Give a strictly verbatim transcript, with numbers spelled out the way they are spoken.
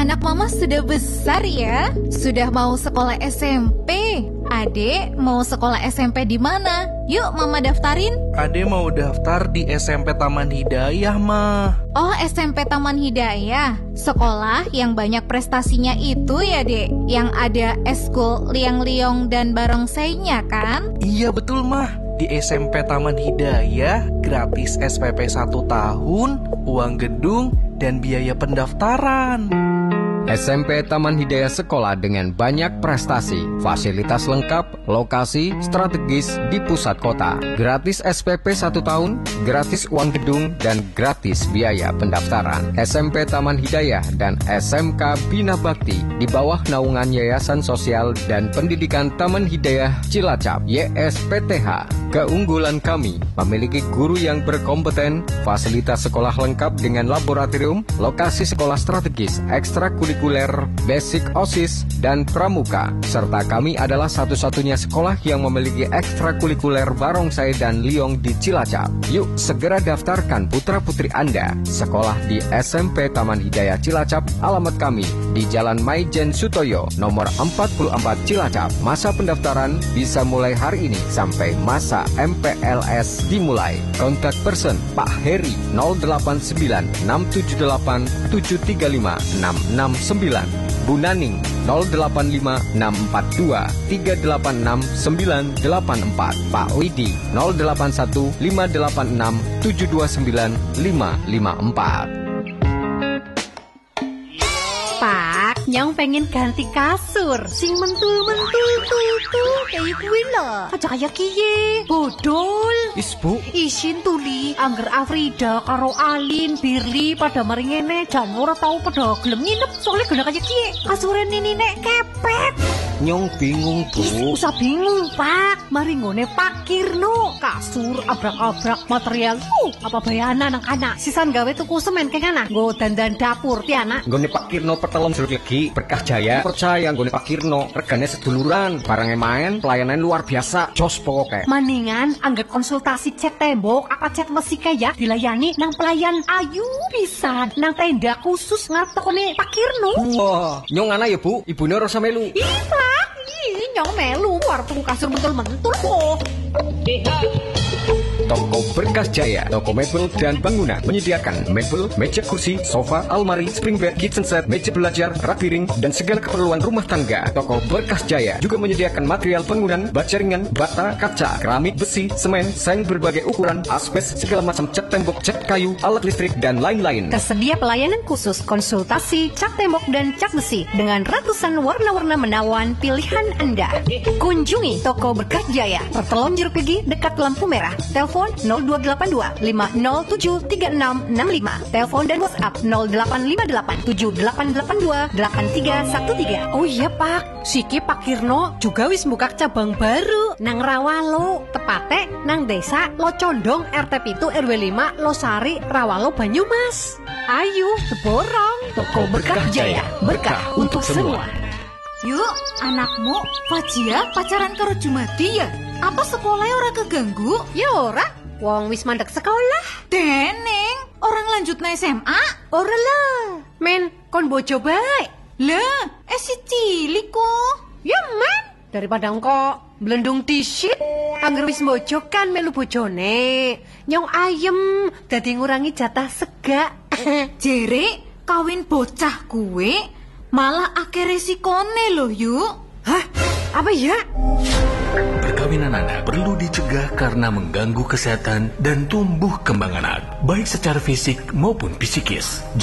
Anak mama sudah besar ya, sudah mau sekolah S M P. Adek mau sekolah S M P di mana? Yuk mama daftarin. Adek mau daftar di S M P Taman Hidayah, Ma. Oh, S M P Taman Hidayah. Sekolah yang banyak prestasinya itu ya, Dek? Yang ada eskul, liang-liong, dan barongsainya kan? Iya betul, Ma. Di S M P Taman Hidayah, gratis S P P satu tahun, uang gedung, dan biaya pendaftaran. S M P Taman Hidayah sekolah dengan banyak prestasi, fasilitas lengkap, lokasi strategis di pusat kota, gratis S P P satu tahun, gratis uang gedung, dan gratis biaya pendaftaran. S M P Taman Hidayah dan S M K Bina Bakti di bawah naungan Yayasan Sosial dan Pendidikan Taman Hidayah Cilacap Y S P T H. Keunggulan kami memiliki guru yang berkompeten, fasilitas sekolah lengkap dengan laboratorium, lokasi sekolah strategis, ekstrakurikuler, basic OSIS, dan pramuka. Serta kami adalah satu-satunya sekolah yang memiliki ekstrakurikuler barongsai dan liong di Cilacap. Yuk segera daftarkan putra-putri Anda sekolah di S M P Taman Hidayah Cilacap. Alamat kami di Jalan Maijen Sutoyo nomor empat puluh empat Cilacap. Masa pendaftaran bisa mulai hari ini sampai masa M P L S dimulai. Kontak person Pak Heri nol delapan sembilan enam tujuh delapan tujuh tiga lima enam enam sembilan, Bu Naning nol delapan lima enam empat dua tiga delapan enam sembilan delapan empat, Pak Widi nol delapan satu lima delapan enam tujuh dua sembilan lima lima empat. Pak, nyong pengen ganti kasur sing mentul-mentul tuh kayak kuwi lho. Aja kayak kiye, bodol. Is, Bu. Isin tuli, angger Afrida karo Alin, Birli pada mari ngene jan ora tau pada gelem nginep soalnya gena kayak kiye. Kasure nini nek kepet. Nyong bingung, Bu. Ih, usah bingung, Pak. Mari ngone Pak Kirno. Kasur abrak-abrak material. Uh, apa bayana nang kana. Sisan gawe tuku semen keng ana. Nggo dandan dapur ti ana. Nggone Pak Kirno pertelon jeruk legi Berkah Jaya. Percaya nggone Pak Kirno, regane seduluran, barangnya main, pelayanan luar biasa. Jos pokoke. Maningan angger konsultasi cat tembok apa cat besi kaya dilayani nang pelayan ayu pisan nang tenda khusus ngarep tokone Pak Kirno. Wah, nyong ana ya, Bu. Ibune ora usah melu. Ih, Pak, ih, nyong melu war tuku kasur mentul-mentul kok. Toko Berkah Jaya, toko mebel dan bangunan menyediakan mebel, meja kursi, sofa, almari, spring bed, kitchen set, meja belajar, rak piring, dan segala keperluan rumah tangga. Toko Berkah Jaya juga menyediakan material bangunan, baja ringan, bata, kaca, keramik, besi, semen, seng berbagai ukuran, asbes, segala macam cat tembok, cat kayu, alat listrik, dan lain-lain. Tersedia pelayanan khusus konsultasi cat tembok dan cat besi dengan ratusan warna-warna menawan pilihan Anda. Kunjungi toko Berkah Jaya, Pertelon Jeruk Legi dekat lampu merah. Telepon nol dua delapan dua lima nol tujuh tiga enam enam lima. Telepon dan WhatsApp nol delapan lima delapan tujuh delapan delapan dua delapan tiga satu tiga. Oh iya Pak, siki Pak Kirno juga wis buka cabang baru nang Rawalo, tepate nang desa Locondong R T pitu R W lima Losari Rawalo Banyumas. Ayo seborong toko Berkah Jaya, berkah untuk semua. Yuk, anakmu Fajia pacaran karo Jumadi ya? Apa sekolahnya ora keganggu? Ya ora, wong wis mandek sekolah. Deneng, orang lanjut na S M A? Ora lah, men kon bojo baik. Lah, eh si cilik kok. Ya men, daripada engko blendung disit, angger wis bojo kan melu bojone. Nyong ayem, dadi ngurangi jatah segak. Jere, kawin bocah kue malah akeh resikone loh yuk. Hah? Apa ya? Perkawinan anak perlu dicegah karena mengganggu kesehatan dan tumbuh kembang anak, baik secara fisik maupun psikis.